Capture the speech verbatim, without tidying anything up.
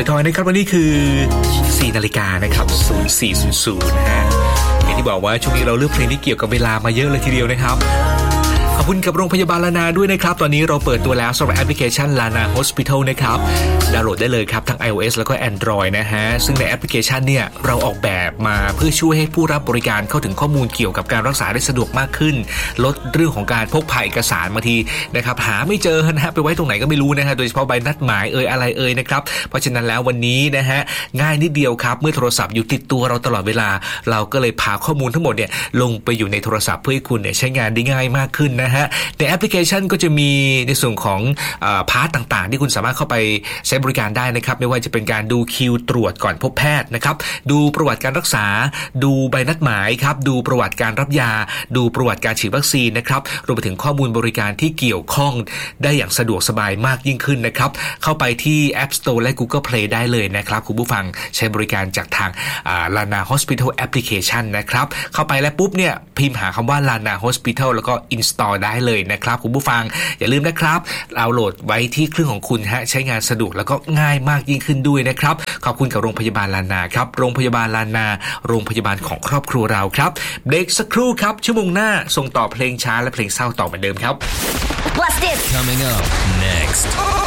ทอยๆนะครับวันนี้คือสี่นาฬิกานะครับศูนย์สี่ศูนย์ศูนย์นะฮะอย่างที่บอกว่าช่วงนี้เราเลือกเพลงที่เกี่ยวกับเวลามาเยอะเลยทีเดียวนะครับขอบคุณกับโรงพยาบาลลานาด้วยนะครับตอนนี้เราเปิดตัวแล้วสำหรับแอปพลิเคชัน Lana Hospital นะครับดาวน์โหลดได้เลยครับทั้ง iOS แล้วก็ Android นะฮะซึ่งในแอปพลิเคชันเนี่ยเราออกแบบมาเพื่อช่วยให้ผู้รับบริการเข้าถึงข้อมูลเกี่ยวกับการรักษาได้สะดวกมากขึ้นลดเรื่องของการพกพาเอกสารบางทีนะครับหาไม่เจอนะฮะไปไว้ตรงไหนก็ไม่รู้นะฮะโดยเฉพาะใบนัดหมายเอ่ยอะไรเอ่ยนะครับเพราะฉะนั้นแล้ววันนี้นะฮะง่ายนิดเดียวครับเมื่อโทรศัพท์อยู่ติดตัวเราตลอดเวลาเราก็เลยพาข้อมูลทั้งหมดเนี่ยลงไปอยู่ในโทรศัพท์เพื่อให้คุณเนี่ยใช้งานได้ง่ายมากขึ้นนะฮะในแอปพลิเคชันก็จะมีในส่วนของพาร์ทต่างๆที่คุณสามารถเข้าไปใช้บริการได้นะครับไม่ว่าจะเป็นการดูคิวตรวจก่อนพบแพทย์นะครับดูประวัติการรักษาดูใบนัดหมายครับดูประวัติการรับยาดูประวัติการฉีดวัคซีนนะครับรวมไปถึงข้อมูลบริการที่เกี่ยวข้องได้อย่างสะดวกสบายมากยิ่งขึ้นนะครับเข้าไปที่ App Store และ Google Play ได้เลยนะครับคุณผู้ฟังใช้บริการจากทาง Lana Hospital Application นะครับเข้าไปแล้วปุ๊บเนี่ยพิมพ์หาคำว่า Lana Hospital แล้วก็ install ได้เลยนะครับคุณผู้ฟังอย่าลืมนะครับดาวน์โหลดไว้ที่เครื่องของคุณฮะใช้งานสะดวกแล้วก็ง่ายมากยิ่งขึ้นด้วยนะครับขอบคุณกับโรงพยาบาลลานาครับโรงพยาบาลลานาโรงพยาบาลของครอบครัวเราครับเบรกสักครู่ครับชั่วโมงหน้าส่งต่อเพลงช้าและเพลงเศร้าต่อเหมือนเดิมครับ Blast it coming up next